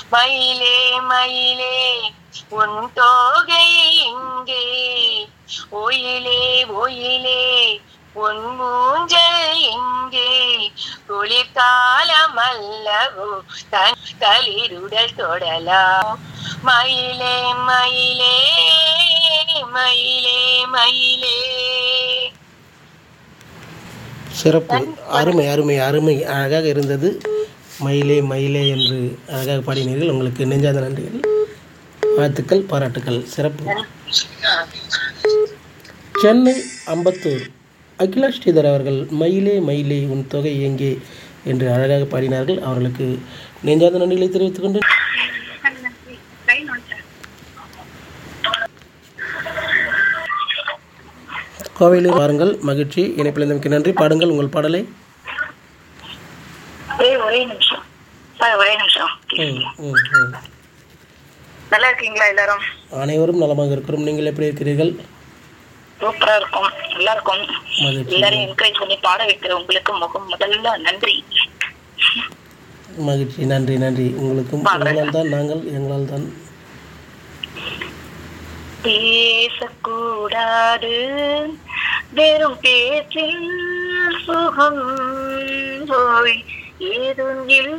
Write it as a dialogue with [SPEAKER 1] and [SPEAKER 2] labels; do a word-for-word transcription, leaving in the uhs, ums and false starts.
[SPEAKER 1] மயிலே மயிலே உன் தோகை எங்கே, ஒயிலே ஒயிலே உன் மூஞ்சல் எங்கே, குளிர்காலம் அல்லவோ தன் தளிருடல் தொடலாம். மயிலே மயிலே மயிலே மயிலே.
[SPEAKER 2] சிறப்பு, அருமை அருமை அருமை, அழகாக இருந்தது. மயிலே மயிலே என்று அழகாக பாடினீர்கள். உங்களுக்கு நெஞ்சாத நன்றிகள், வாழ்த்துக்கள், பாராட்டுக்கள். சிறப்பு. சென்னை அம்பத்தூர் அகிலா ஸ்ரீதர் அவர்கள் மயிலே மயிலே உன் தொகை எங்கே என்று அழகாக பாடினார்கள். அவர்களுக்கு நெஞ்சாத நன்றிகளை தெரிவித்துக் கொண்டு கோவையில் பாருங்கள். மகிழ்ச்சி. இணைப்பில் இருந்தமைக்கு நன்றி. பாடுங்கள் உங்கள் பாடலை.
[SPEAKER 1] ஒரே நிமிஷம் ஒரே நிமிஷம். நல்லா இருக்கீங்களா எல்லாரும்?
[SPEAKER 2] அனைவரும் நலமாக இருக்கிறோம். நீங்கள் எப்படி இருக்கிறீர்கள்?
[SPEAKER 1] சூப்பரா இருக்கும். எல்லாருக்கும் எல்லாரையும் என்கரேஜ் பண்ணி பாட வைக்கிற உங்களுக்கு முகம் முதல்ல நன்றி.
[SPEAKER 2] மகிழ்ச்சி. நன்றி நன்றி. உங்களுக்கும் உங்களால் தான் நாங்கள், எங்களால் தான்.
[SPEAKER 1] பேசக்கூடாது வெறும் பேச்சில் சுகம் போய் ஏதும் இல்லை.